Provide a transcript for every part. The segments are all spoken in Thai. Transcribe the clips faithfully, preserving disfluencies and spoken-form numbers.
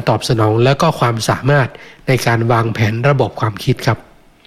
ตอบสนองและก็ความสามารถในการวางแผนระบบความคิดครับ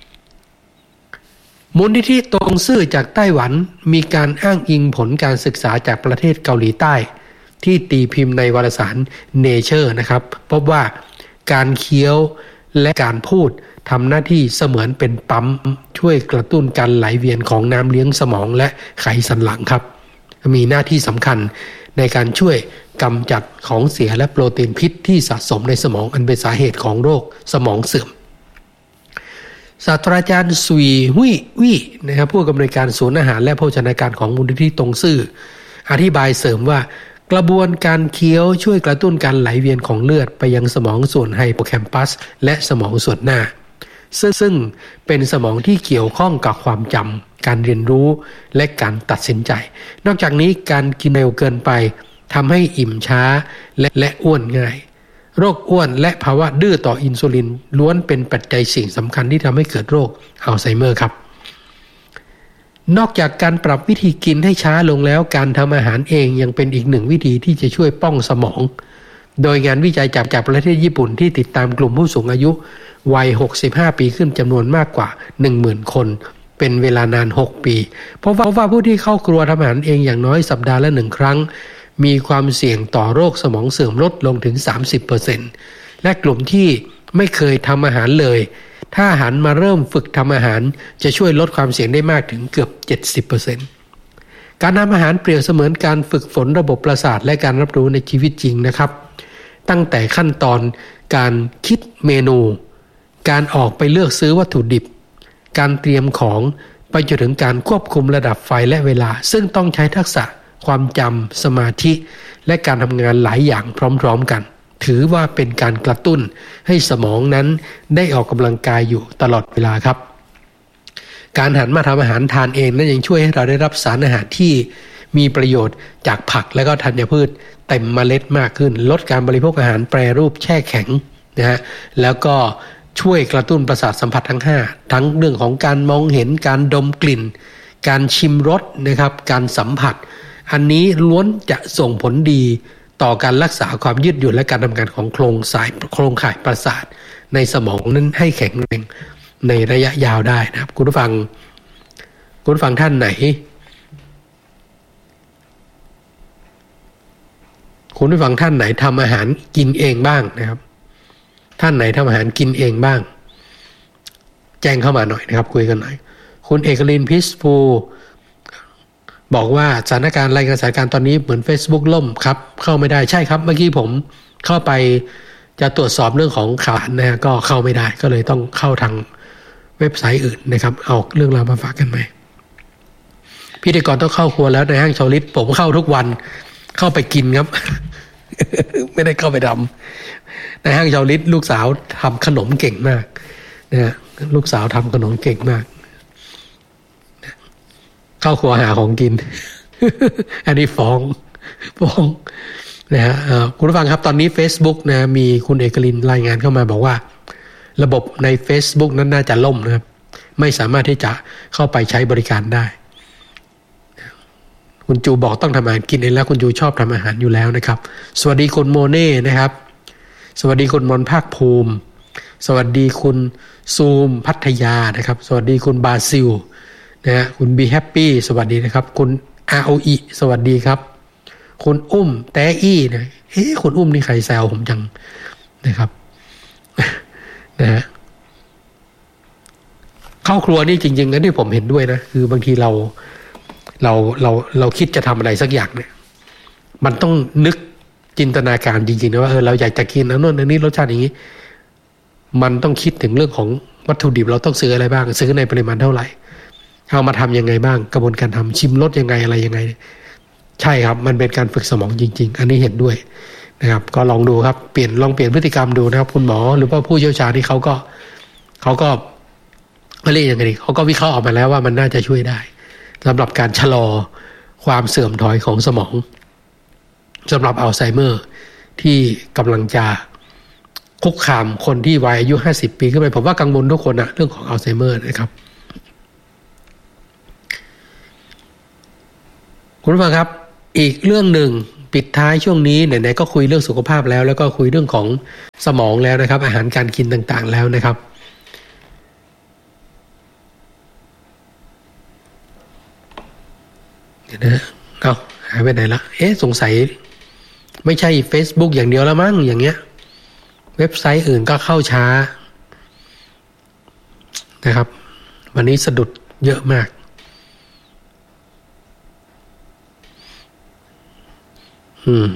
มูลนิธิตงซื่อจากไต้หวันมีการอ้างอิงผลการศึกษาจากประเทศเกาหลีใต้ที่ตีพิมพ์ในวารสาร Nature นะครับพบว่าการเคี้ยวและการพูดทำหน้าที่เสมือนเป็นปั๊มช่วยกระตุ้นการไหลเวียนของน้ำเลี้ยงสมองและไขสันหลังครับมีหน้าที่สำคัญในการช่วยกำจัดของเสียและโปรตีนพิษที่สะสมในสมองอันเป็นสาเหตุของโรคสมองเสื่อมศาสตราจารย์ซุยหุยวี่นะครับผู้อำนวยการศูนย์อาหารและโภชนาการของมูลนิธิตงซื่ออธิบายเสริมว่ากระบวนการเคี้ยวช่วยกระตุ้นการไหลเวียนของเลือดไปยังสมองส่วนไฮโปแคมปัสและสมองส่วนหน้าซึ่งซึ่งเป็นสมองที่เกี่ยวข้องกับความจำการเรียนรู้และการตัดสินใจนอกจากนี้การกินเร็วเกินไปทำให้อิ่มช้าและและอ้วนง่ายโรคอ้วนและภาวะดื้อต่ออินซูลินล้วนเป็นปัจจัยสิ่งสำคัญที่ทำให้เกิดโรคอัลไซเมอร์ครับนอกจากการปรับวิธีกินให้ช้าลงแล้วการทำอาหารเองยังเป็นอีกหนึ่งวิธีที่จะช่วยป้องสมองโดยงานวิจัยจากจากประเทศญี่ปุ่นที่ติดตามกลุ่มผู้สูงอายุวัยหกสิบห้าปีขึ้นจำนวนมากกว่า หนึ่งหมื่น คนเป็นเวลานานหกปีเพราะว่าผู้ที่เข้าครัวทำอาหารเองอย่างน้อยสัปดาห์ละหนึ่งครั้งมีความเสี่ยงต่อโรคสมองเสื่อมลดลงถึง สามสิบเปอร์เซ็นต์ และกลุ่มที่ไม่เคยทำอาหารเลยถ้าหันมาเริ่มฝึกทำอาหารจะช่วยลดความเสี่ยงได้มากถึงเกือบ เจ็ดสิบเปอร์เซ็นต์ การทำอาหารเปรียบเสมือนการฝึกฝนระบบประสาทและการรับรู้ในชีวิตจริงนะครับตั้งแต่ขั้นตอนการคิดเมนูการออกไปเลือกซื้อวัตถุดิบการเตรียมของไปจนถึงการควบคุมระดับไฟและเวลาซึ่งต้องใช้ทักษะความจำสมาธิและการทำงานหลายอย่างพร้อมๆกันถือว่าเป็นการกระตุ้นให้สมองนั้นได้ออกกำลังกายอยู่ตลอดเวลาครับการหันมาทำอาหารทานเองนั้นยังช่วยให้เราได้รับสารอาหารที่มีประโยชน์จากผักและก็ธัญพืชเต็มเมล็ดมากขึ้นลดการบริโภคอาหารแปรรูปแช่แข็งนะฮะแล้วก็ช่วยกระตุ้นประสาทสัมผัสทั้งห้าทั้งเรื่องของการมองเห็นการดมกลิ่นการชิมรสนะครับการสัมผัสอันนี้ล้วนจะส่งผลดีต่อการรักษาความยืดหยุ่นและการทำงานของโครงสายโครงข่ายประสาทในสมองนั้นให้แข็งแรงในระยะยาวได้นะครับคุณผู้ฟังคุณผู้ฟังท่านไหนคุณผู้ฟังท่านไหนทำอาหารกินเองบ้างนะครับท่านไหนทำอาหารกินเองบ้างแจ้งเข้ามาหน่อยนะครับคุยกันหน่อยคุณเอกลินพิสภูบอกว่าสถานการณ์รายงานสถานการณ์ตอนนี้เหมือน Facebook ล่มครับเข้าไม่ได้ใช่ครับเมื่อกี้ผมเข้าไปจะตรวจสอบเรื่องของข่าวนะฮะก็เข้าไม่ได้ก็เลยต้องเข้าทางเว็บไซต์อื่นนะครับเอาเรื่องราวมาฝากกันไหมพิธีกรต้องเข้าครัวแล้วในห้างชาวลิตผมเข้าทุกวันเข้าไปกินครับ ไม่ได้เข้าไปทำในห้างชาวลิตลูกสาวทำขนมเก่งมากนะฮะลูกสาวทำขนมเก่งมากเข้าครัวหาของกิน อันนี้ฟ้องฟ้องนะฮะคุณผู้ฟังครับตอนนี้ Facebook นะมีคุณเอกลินรายงานเข้ามาบอกว่าระบบใน Facebook นั้นน่าจะล่มนะครับไม่สามารถที่จะเข้าไปใช้บริการได้คุณจูบอกต้องทำอาหารกินเองแล้วคุณจูชอบทำอาหารอยู่แล้วนะครับสวัสดีคุณโมเน่นะครับสวัสดีคุณมนภาคภูมิสวัสดีคุณซูมพัทยานะครับสวัสดีคุณบาซิลนะฮะคุณบีแฮปปี้สวัสดีนะครับคุณ อาร์ โอ อี สวัสดีครับคุณอุ้มแต้อี้นะเอ๊ะคุณอุ้มนี่ใครแซวผมจังนะครับนะฮะเข้าครัวนี่จริงๆนะที่ผมเห็นด้วยนะคือบางทีเราเราเราเราคิดจะทำอะไรสักอย่างเนี่ยมันต้องนึกจินตนาการจริงๆนะว่าเออเราอยากจะกินอันนู้นอันนี้รสชาติอย่างนี้มันต้องคิดถึงเรื่องของวัตถุดิบเราต้องซื้ออะไรบ้างซื้อในปริมาณเท่าไหร่เอามาทำยังไงบ้างกระบวนการทำชิมรสยังไงอะไรยังไงใช่ครับมันเป็นการฝึกสมองจริงๆอันนี้เห็นด้วยนะครับก็ลองดูครับเปลี่ยนลองเปลี่ยนพฤติกรรมดูนะครับคุณหมอหรือว่าผู้เชี่ยวชาญที่เขาก็เขาก็เรียกยังไงดีเขาก็วิเคราะห์ออกมาแล้วว่ามันน่าจะช่วยได้สำหรับการชะลอความเสื่อมถอยของสมองสำหรับอัลไซเมอร์ที่กำลังจะคุกคามคนที่วัยอายุห้าสิบปีขึ้นไปผมว่ากังวลทุกคนนะเรื่องของอัลไซเมอร์นะครับคุณผู้ฟังครับอีกเรื่องหนึ่งปิดท้ายช่วงนี้ไหนๆก็คุยเรื่องสุขภาพแล้วแล้วก็คุยเรื่องของสมองแล้วนะครับอาหารการกินต่างๆแล้วนะครับเดี๋ยวนะเอาหายไปไหนละเอ๊ะสงสัยไม่ใช่ Facebook อย่างเดียวแล้วมั้งอย่างเงี้ยเว็บไซต์อื่นก็เข้าช้านะครับวันนี้สะดุดเยอะมากอืม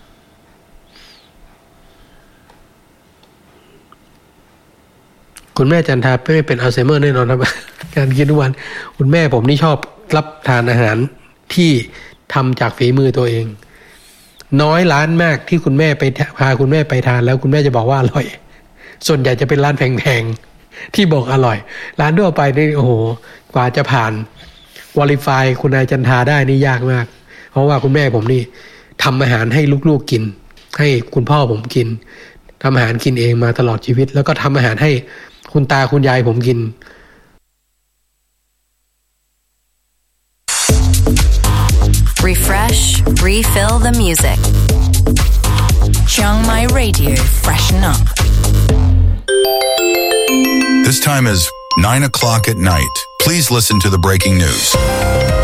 คุณแม่จันทาไม่เป็นอัลไซเมอร์แน่นอนครับ การกินทุกวันคุณแม่ผมนี่ชอบรับทานอาหารที่ทำจากฝีมือตัวเองน้อยร้านมากที่คุณแม่ไปพาคุณแม่ไปทานแล้วคุณแม่จะบอกว่าอร่อยส่วนใหญ่จะเป็นร้านแพงๆที่บอกอร่อยร้านทั่วไปนี่โอ้โหกว่าจะผ่านควอลิฟายคุณนายจันทาได้นี่ยากมากเพราะว่าคุณแม่ผมนี่ทำอาหารให้ลูกๆกินให้คุณพ่อผมกินทำอาหารกินเองมาตลอดชีวิตแล้วก็ทำอาหารให้คุณตาคุณยายผมกิน Refresh, refill the music. Chiang Mai Radio, freshen up. This time is nine o'clock at night. Please listen to the breaking news.